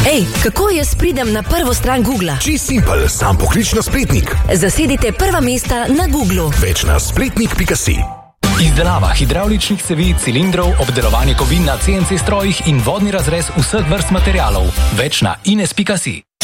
Ej, kako jaz pridem na prvo stran Googla? Čisto simpel, sam poklič na spletnik. Zasedite prva mesta na Googlu. Več na spletnik.si. Izdelava hidravličnih cevi, cilindrov, obdelovanje kovin na CNC strojih in vodni razrez vseh vrst materialov. Več na ines.si.